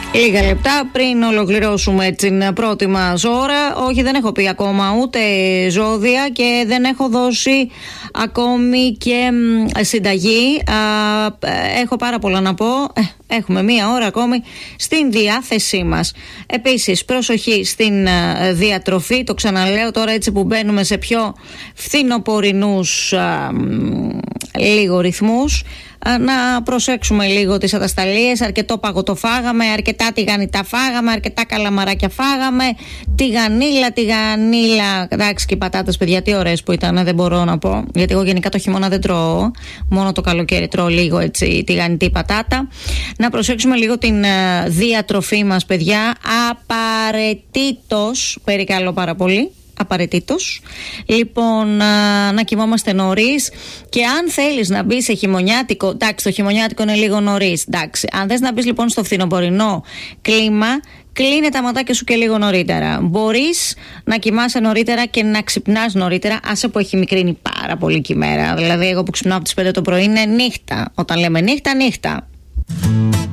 Λίγα λεπτά πριν ολοκληρώσουμε την πρώτη μας ώρα. Όχι, δεν έχω πει ακόμα ούτε ζώδια και δεν έχω δώσει ακόμη και συνταγή. Έχω πάρα πολλά να πω. Έχουμε μία ώρα ακόμη στην διάθεσή μας. Επίσης, προσοχή στην διατροφή. Το ξαναλέω τώρα, έτσι που μπαίνουμε σε πιο φθινοπορεινούς λίγο ρυθμούς. Να προσέξουμε λίγο τις ατασταλίες. Αρκετό παγωτό φάγαμε, αρκετά τηγανιτά φάγαμε, αρκετά καλαμαράκια φάγαμε. Τηγανίλα. Εντάξει, και οι πατάτες, παιδιά, τι ωραίες που ήταν, δεν μπορώ να πω. Γιατί εγώ γενικά το χειμώνα δεν τρώω. Μόνο το καλοκαίρι τρώω λίγο έτσι τηγανιτή πατάτα. Να προσέξουμε λίγο την διατροφή μας, παιδιά. Απαραίτητος, περικαλώ πάρα πολύ. Απαραίτητος. Λοιπόν, να κοιμόμαστε νωρίς. Και αν θέλεις να μπεις σε χειμωνιάτικο, εντάξει, το χειμωνιάτικο είναι λίγο νωρίς. Εντάξει. Αν θες να μπεις λοιπόν στο φθινοπορεινό κλίμα, κλείνε τα ματάκια σου και λίγο νωρίτερα. Μπορείς να κοιμάσαι νωρίτερα και να ξυπνάς νωρίτερα. Άσε που έχει μικρύνει πάρα πολύ και η μέρα. Δηλαδή, εγώ που ξυπνάω από τις 5 το πρωί είναι νύχτα. Όταν λέμε νύχτα, νύχτα.